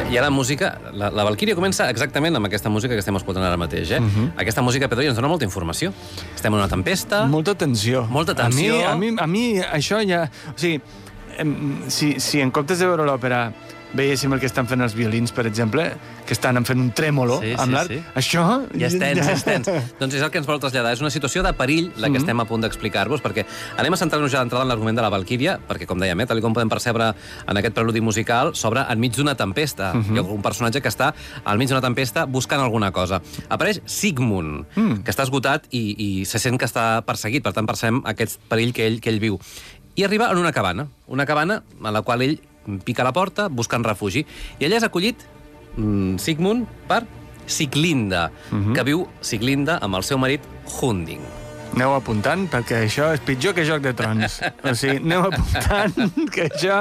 Hi ha la música... La Valquíria comença exactament amb aquesta música que estem escoltant ara mateix, eh? Aquesta música, Pedro, ens dona molta informació. Estem en una tempesta... Molta tensió. Molta tensió. A mi això ja... O sigui, si en comptes de veure l'òpera veiéssim el que estan fent els violins, per exemple, que estan fent un trèmolo amb l'art, això... Ja és tens. Doncs és el que ens vol traslladar. És una situació de perill, la que estem a punt d'explicar-vos, perquè anem a centrar-nos ja d'entrada en l'argument de la Valquíria, perquè, com dèiem, tal com podem percebre en aquest preludi musical, s'obre enmig d'una tempesta. Hi ha un personatge que està al mig d'una tempesta buscant alguna cosa. Apareix Sigmund, que està esgotat i se sent que està perseguit, per tant percebem aquest perill que ell viu. I arriba en una cabana en la qual ell pica la porta buscant refugi. I allà és acollit Sigmund per Sieglinde, que viu Sieglinde amb el seu marit Hunding. Aneu apuntant, perquè això és pitjor que Joc de Trons. O sigui, aneu apuntant, que això...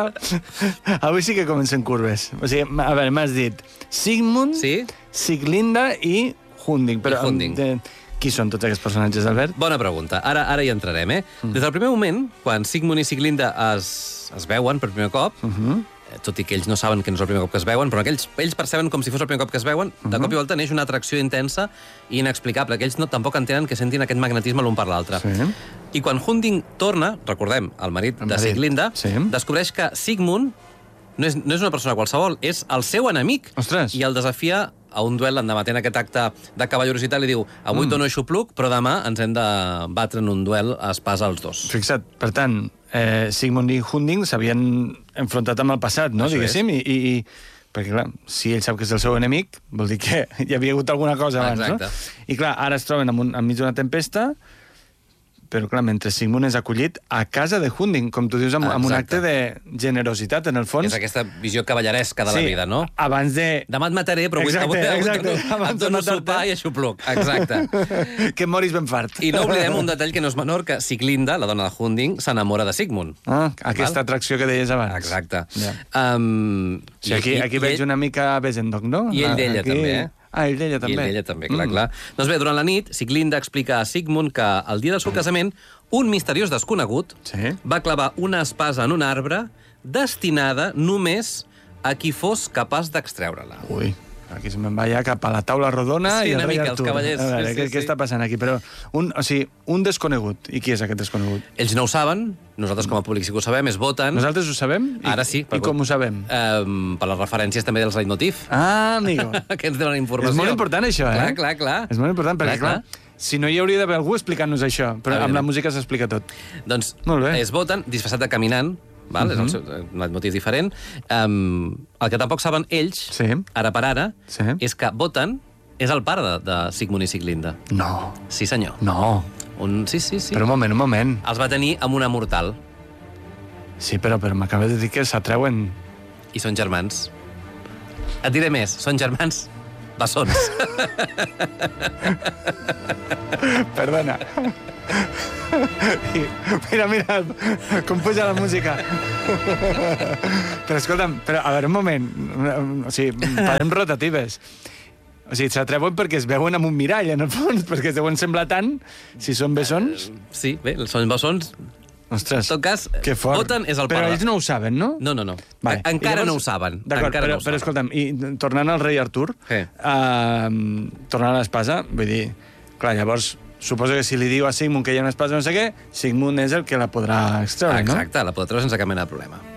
Avui sí que comencen curves. O sigui, a veure, m'has dit Sigmund, Sieglinde i Hunding. Però qui són tots aquests personatges, Albert? Bona pregunta. Ara hi entrarem, eh? Des del primer moment, quan Sigmund i Sieglinde es veuen per primer cop, tot i que ells no saben que no és el primer cop que es veuen, però ells perceben com si fos el primer cop que es veuen, de cop i volta neix una atracció intensa i inexplicable, que ells tampoc entenen que sentin aquest magnetisme l'un per l'altre. I quan Hunding torna, recordem, el marit de Sieglinde, descobreix que Sigmund no és una persona qualsevol, és el seu enemic. Ostres! I el desafia a un duel l'endematent aquest acte de cavallorositat, li diu, avui dono aixopluc, però demà ens hem de batre en un duel a espasa els dos. Fixa't, per tant, Sigmund i Hunding s'havien enfrontat amb el passat, no? Diguéssim, i perquè, clar, si ell sap que és el seu enemic, vol dir que hi havia hagut alguna cosa abans, no? I, clar, ara es troben enmig d'una tempesta, però, clar, mentre Sigmund és acollit a casa de Hunding, com tu dius, amb un acte de generositat, en el fons. És aquesta visió cavalleresca de la vida, no? Abans de... Demà et mataré, però avui et dono sopar i aixopluc. Exacte. Que et moris ben fart. I no oblidem un detall que no és menor, que Sieglinde, la dona de Hunding, s'enamora de Sigmund. Aquesta atracció que deies abans. Exacte. Aquí veig una mica Besendog, no? I ell d'ella, també, eh? Ell d'ella també. I ell d'ella també, clar. Doncs bé, durant la nit, Sieglinde explica a Sigmund que el dia del seu casament, un misteriós desconegut va clavar una espasa en un arbre destinada només a qui fos capaç d'extreure-la. Ui, aquí se me'n va ja cap a la taula rodona i el rei Artur. Els cavallers. A veure, què està passant aquí? Però, un desconegut. I qui és aquest desconegut? Ells no ho saben, nosaltres com a públic sí que ho sabem, es voten. Nosaltres ho sabem? Ara sí. I com ho sabem? Per les referències també dels leitmotiv. Amigo. Que ens donen informació. És molt important això, eh? Clar. És molt important, perquè, clar, si no hi hauria d'haver algú explicant-nos això, però amb la música s'explica tot. Doncs es voten, disfressat de caminant, val? És el seu leitmotiv diferent. El que tampoc saben ells, ara per ara, és que voten és el pare de Sigmund i Sieglinde. No. Sí, senyor. No. Sí. Però un moment. Els va tenir amb una mortal. Sí, però m'acaba de dir que s'atreuen. I són germans. Et diré més, són germans bessons. Perdona. Mira, com puja la música. Però escolta'm, a veure, un moment. O sigui, parem rotatives. O sigui, s'atreuen perquè es veuen amb un mirall, en el fons, perquè es deuen semblar tant, si són bessons. Sí, bé, són bessons. Ostres, en tot cas, que fort. voten és el pare. Però ells no ho saben, no? No. Encara no ho saben. D'acord, però escolta'm, i tornant al rei Artur, tornant a l'espasa, vull dir, clar, llavors, suposo que si li diu a Sigmund que hi ha una espasa no sé què, Sigmund és el que la podrà extreure, no? Exacte, la podrà treure sense cap mena de problema.